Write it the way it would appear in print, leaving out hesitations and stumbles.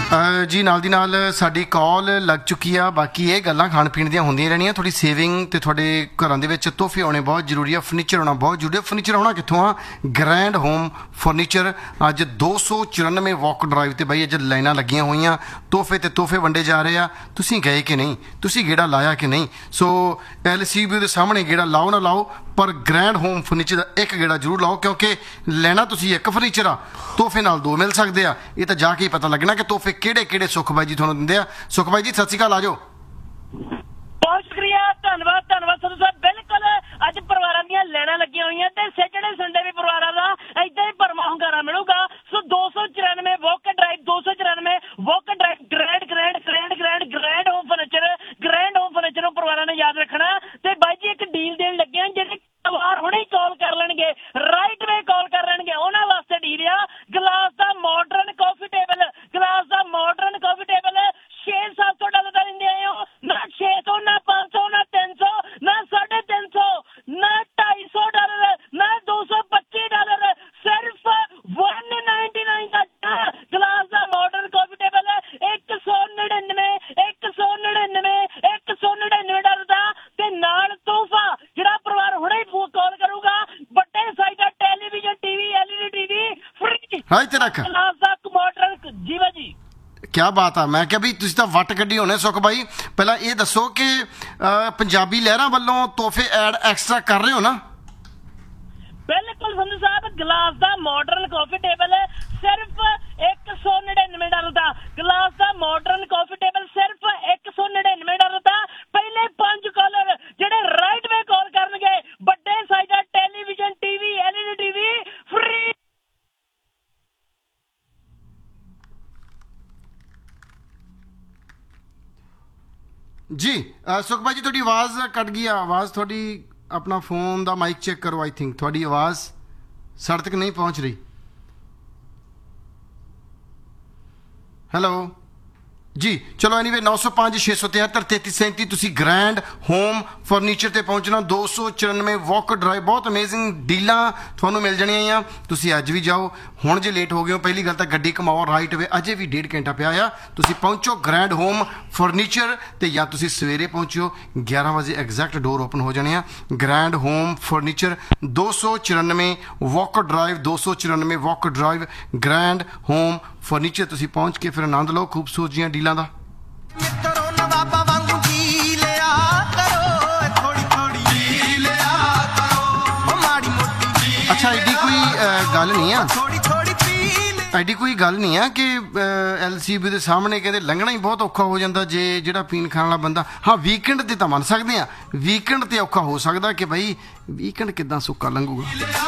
ਜੀ ਨਾਲ ਦੀ ਨਾਲ ਸਾਡੀ ਕਾਲ ਲੱਗ ਚੁੱਕੀ ਆ। ਬਾਕੀ ਇਹ ਗੱਲਾਂ ਖਾਣ ਪੀਣ ਦੀਆਂ ਹੁੰਦੀਆਂ ਰਹਿਣੀਆਂ। ਥੋੜੀ ਸੇਵਿੰਗ ਤੇ ਤੁਹਾਡੇ ਘਰਾਂ ਦੇ ਵਿੱਚ ਤੋਹਫੇ ਆਉਣੇ ਬਹੁਤ ਜ਼ਰੂਰੀ ਆ। ਫਰਨੀਚਰ ਆਉਣਾ ਬਹੁਤ ਜ਼ਰੂਰੀ ਆ। ਫਰਨੀਚਰ ਆਉਣਾ ਕਿੱਥੋਂ ਆ? Grand home furniture. ਅੱਜ 294 ਵਾਕ ਡਰਾਈਵ ਤੇ ਬਾਈ ਅੱਜ ਲਾਈਨਾਂ ਲੱਗੀਆਂ ਹੋਈਆਂ। ਤੋਹਫੇ ਤੇ ਤੋਹਫੇ ਵੰਡੇ ਜਾ ਰਹੇ ਆ। ਤੁਸੀਂ ਗਏ ਕਿ ਨਹੀਂ? ਤੁਸੀਂ ਗੇੜਾ ਲਾਇਆ ਕਿ ਨਹੀਂ? ਸੋ LCB ਦੇ ਸਾਹਮਣੇ ਗੇੜਾ ਲਾਓ ਨਾ ਲਾਓ, ਪਰ ਗ੍ਰੈਂਡ ਹੋਮ ਫਰਨੀਚਰ ਦਾ ਇੱਕ ਗੇੜਾ ਜ਼ਰੂਰ ਲਾਓ, ਕਿਉਂਕਿ ਲੈਣਾ ਤੁਸੀਂ ਇੱਕ ਫਰਨੀਚਰ ਆ, ਤੋਹਫੇ ਨਾਲ ਦੋ ਮਿਲ ਸਕਦੇ ਆ। ਇਹ ਤਾਂ ਜਾ ਕੇ ਹੀ ਪਤਾ ਲੱਗਣਾ ਕਿ ਤੋਹਫੇ ਕਿਹੜੇ ਕਿਹੜੇ ਸੁਖ ਬਾਈ ਜੀ ਤੁਹਾਨੂੰ ਦਿੰਦੇ ਆ। ਸੁਖ ਬਾਈ ਜੀ ਸਤਿ ਸ਼੍ਰੀ ਅਕਾਲ, ਆ ਜਾਓ। ਬਹੁਤ ਸ਼ੁਕਰੀਆ, ਧੰਨਵਾਦ ਸੰਧੂ ਸਾਹਿਬ। ਬਿਲਕੁਲ ਅੱਜ ਪਰਿਵਾਰਾਂ ਦੀਆਂ ਲੈਣਾ ਲੱਗੀਆਂ ਹੋਈਆਂ ਤੇ ਸੈਟਰਡੇ ਸੰਡੇ ਵੀ ਪਰਿਵਾਰਾਂ ਦਾ ਏਦਾਂ ਹੀ ਭਰਵਾਂ ਹੁੰਗਾਰਾ ਮਿਲੂਗਾ। ਸੋ 294 ਵਾਕ ਡਰਾਈਵ, 294 ਵਾਕ drive, grand home furniture, grand home furniture ਨੂੰ ਪਰਿਵਾਰਾਂ ਨੇ ਯਾਦ ਰੱਖਣਾ। ਤੇ ਬਾਈ ਜੀ ਇੱਕ ਡੀਲ ਦੇਣ ਲੱਗੇ ਆ, ਜਿਹੜੇ ਪਰਿਵਾਰ ਹੁਣੇ ਕਾਲ ਕਰ ਲੈਣਗੇ, ਰਾਈਟ ਵੇ ਕਾਲ ਕਰ ਲੈਣਗੇ, ਉਹਨਾਂ ਵਾਸਤੇ ਡੀਲ ਆ ਗਲਾਸ ਦਾ ਮਾਡਰਨ ਕਾਫੀ ਟੇਬਲ। ਗਲਾਸ ਦਾ ਮਾਡਰਨ ਕਾਫੀ ਟੇਬਲ $600-700 ਦਾ ਦਿੰਦੇ ਆਏ ਹੋ। ਨਾ 600, ਨਾ 500, ਨਾ 300, ਨਾ $350, ਨਾ $250, ਨਾ $225, ਸਿਰਫ $199 ਦਾ ਗਲਾਸ ਦਾ ਮਾਡਰਨ ਕਾਫੀ ਟੇਬਲ। $199 ਦਾ ਤੇ ਨਾਲ ਤੋਹਫਾ ਜਿਹੜਾ ਪਰਿਵਾਰ ਹੁਣੇ ਕਾਲ ਕਰੂਗਾ, ਵੱਡੇ ਸਾਈਜ਼ ਦਾ television, TV, LED TV free. ਹਾਂ ਇੱਥੇ ਰੱਖ ਗਲਾਸ ਦਾ ਮਾਡਰਨ। ਜੀ ਬਾਜੀ ਕਿਆ ਬਾਤ ਆ। ਮੈਂ ਕਿਹਾ ਵੀ ਤੁਸੀਂ ਤਾਂ ਵੱਟ ਕੱਢੀ ਹੋਣੇ। ਸੁਖ ਬਾਈ ਪਹਿਲਾਂ ਇਹ ਦੱਸੋ ਕਿ ਪੰਜਾਬੀ ਲਹਿਰਾਂ ਵੱਲੋਂ ਤੋਹਫੇ ਐਡ ਐਕਸਟਰਾ ਕਰ ਰਹੇ ਹੋ ਨਾ? ਬਿਲਕੁਲ ਸੰਧੂ ਸਾਹਿਬ, ਗਲਾਸ ਦਾ ਮਾਡਰਨ ਕਾਫੀ ਟੇਬਲ ਸਿਰਫ $199 ਦਾ। ਗਲਾਸ ਦਾ ਮਾਡਰਨ ਕਾਫੀ ਟੇਬਲ ਸਿਰਫ $199 ਦਾ। ਪਹਿਲੇ 5 ਕਾਲਰ ਜਿਹੜੇ ਰਾਈਟ ਵੇ ਕਾਲ ਕਰਨਗੇ, ਵੱਡੇ ਸਾਈਜ਼ ਦਾ television, TV, LED TV free. ਜੀ ਸੁਖ ਬਾਈ ਜੀ ਤੁਹਾਡੀ ਆਵਾਜ਼ ਕੱਟ ਗਈ ਆ। ਆਵਾਜ਼ ਤੁਹਾਡੀ ਆਪਣਾ ਫੋਨ ਦਾ ਮਾਈਕ ਚੈੱਕ ਕਰੋ। ਆਈ ਥਿੰਕ ਤੁਹਾਡੀ ਆਵਾਜ਼ ਸਾਡੇ ਤੱਕ ਨਹੀਂ ਪਹੁੰਚ ਰਹੀ। ਹੈਲੋ ਜੀ, ਚਲੋ ਐਨੀਵੇ 905 673 3337 ਤੁਸੀਂ ਗ੍ਰੈਂਡ ਹੋਮ ਫਰਨੀਚਰ ਤੇ ਪਹੁੰਚਣਾ। 294 ਵਾਕ ਡਰਾਈਵ। ਬਹੁਤ ਅਮੇਜ਼ਿੰਗ ਡੀਲਾਂ ਤੁਹਾਨੂੰ ਮਿਲ ਜਾਣੀਆਂ ਆ। ਤੁਸੀਂ ਅੱਜ ਵੀ ਜਾਓ। ਹੁਣ ਜੇ ਲੇਟ ਹੋ ਗਏ ਹੋ, ਪਹਿਲੀ ਗੱਲ ਤਾਂ ਗੱਡੀ ਕਮਾਓ ਰਾਈਟ ਵੇ। ਅਜੇ ਵੀ 1.5 ਘੰਟਾ ਪਿਆ ਆ। ਤੁਸੀਂ ਪਹੁੰਚੋ ਗ੍ਰੈਂਡ ਹੋਮ ਫਰਨੀਚਰ ਤੇ, ਜਾਂ ਤੁਸੀਂ ਸਵੇਰੇ ਪਹੁੰਚੋ 11 ਵਜੇ ਐਗਜ਼ੈਕਟ ਡੋਰ ਓਪਨ ਹੋ ਜਾਣੇ ਆ। ਗ੍ਰੈਂਡ ਹੋਮ ਫਰਨੀਚਰ 294 ਵਾਕ ਡਰਾਈਵ, 294 ਵਾਕ ਡਰਾਈਵ, ਗ੍ਰੈਂਡ ਹੋਮ ਫਰਨੀਚਰ। ਤੁਸੀਂ ਪਹੁੰਚ ਕੇ ਫਿਰ ਆਨੰਦ ਲਓ ਖੂਬਸੂਰਤ ਜੀਆਂ ਡੀਲਾਂ ਦਾ। ਅੱਛਾ ਐਡੀ ਕੋਈ ਗੱਲ ਨਹੀਂ ਆ, ਐਡੀ ਕੋਈ ਗੱਲ ਨਹੀਂ ਆ ਕਿ LCB ਦੇ ਸਾਹਮਣੇ ਕਹਿੰਦੇ ਲੰਘਣਾ ਹੀ ਬਹੁਤ ਔਖਾ ਹੋ ਜਾਂਦਾ ਜੇ ਜਿਹੜਾ ਪੀਣ ਖਾਣ ਵਾਲਾ ਬੰਦਾ। ਹਾਂ ਵੀਕਐਂਡ ਤੇ ਤਾਂ ਮੰਨ ਸਕਦੇ ਆ, ਵੀਕਐਂਡ ਤੇ ਔਖਾ ਹੋ ਸਕਦਾ ਕਿ ਭਾਈ ਵੀਕਐਂਡ ਕਿੱਦਾਂ ਸੁੱਕਾ ਲੰਘੂਗਾ।